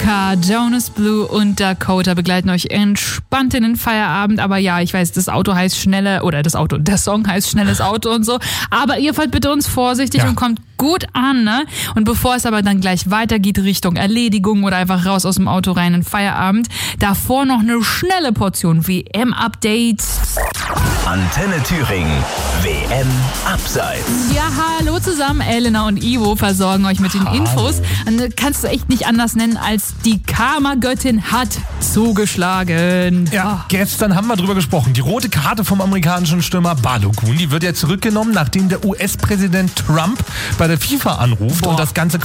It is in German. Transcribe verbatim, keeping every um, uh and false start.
Luca, Jonas Blue und Dakota begleiten euch entspannt in den Feierabend. Aber ja, ich weiß, das Auto heißt schnelle, oder das Auto, der Song heißt schnelles Auto und so. Aber ihr fahrt bitte uns vorsichtig ja. und kommt gut an, ne? Und bevor es aber dann gleich weitergeht Richtung Erledigung oder einfach raus aus dem Auto rein in Feierabend, davor noch eine schnelle Portion W M-Update. Antenne Thüringen, W M Abseits. Ja, hallo zusammen, Elena und Ivo versorgen euch mit den Infos. Und kannst du echt nicht anders nennen, als die Karma-Göttin hat zugeschlagen. Ja, gestern haben wir drüber gesprochen. Die rote Karte vom amerikanischen Stürmer Balogun, die wird ja zurückgenommen, nachdem der U S-Präsident Trump bei der FIFA anruft Boah. und das Ganze